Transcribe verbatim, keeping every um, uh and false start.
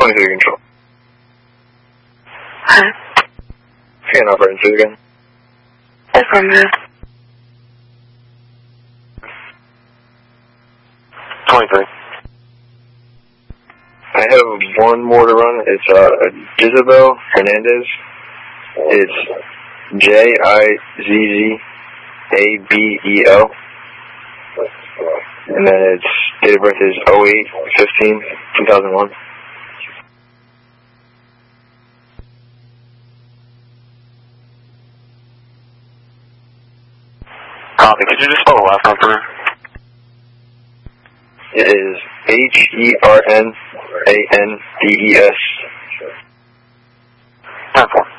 twenty-three control. Huh? Fan operating through again. Affirmative. twenty-three. I have one more to run. It's uh, Isabel Hernandez. It's J I Z Z A B E L. And then its date of birth is oh eight fifteen two thousand one. Copy. Could you just spell the last one for me? It is H E R N A N D E S. ten four.